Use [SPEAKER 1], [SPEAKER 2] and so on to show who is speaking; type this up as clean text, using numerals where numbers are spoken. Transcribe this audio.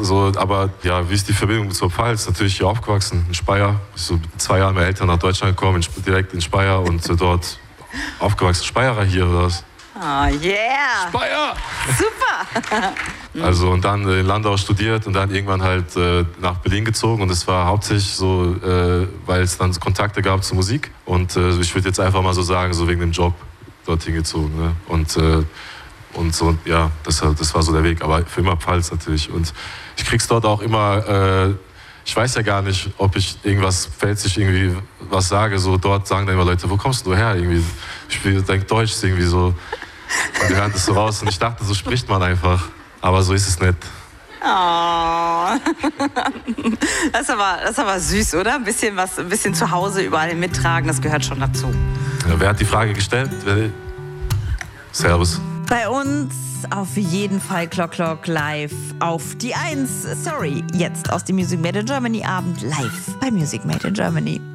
[SPEAKER 1] so, aber ja, wie ist die Verbindung zur Pfalz? Natürlich hier aufgewachsen, in Speyer. So 2 Jahre meine Eltern nach Deutschland gekommen, direkt in Speyer und dort aufgewachsen. Speyerer hier oder was?
[SPEAKER 2] Oh yeah!
[SPEAKER 1] Speyer!
[SPEAKER 2] Super!
[SPEAKER 1] Also und dann in Landau studiert und dann irgendwann halt nach Berlin gezogen und es war hauptsächlich so, weil es dann so Kontakte gab zur Musik und ich würde jetzt einfach mal so sagen, so wegen dem Job dorthin gezogen. Ne? Und so, ja, das war so der Weg, aber für immer Pfalz natürlich. Und ich krieg's dort auch immer, ich weiß ja gar nicht, ob ich irgendwas pfälzisch irgendwie was sage, so dort sagen dann immer Leute, wo kommst du her? Irgendwie, ich denke Deutsch ist irgendwie so, und die hören das so raus und ich dachte, so spricht man einfach, aber so ist es nicht.
[SPEAKER 2] Oh. Das ist aber süß, oder? Ein bisschen zu Hause überall mittragen, das gehört schon dazu.
[SPEAKER 1] Ja, wer hat die Frage gestellt? Servus.
[SPEAKER 2] Bei uns auf jeden Fall Clock live auf die 1. Sorry, jetzt aus dem Music Made in Germany Abend live bei Music Made in Germany.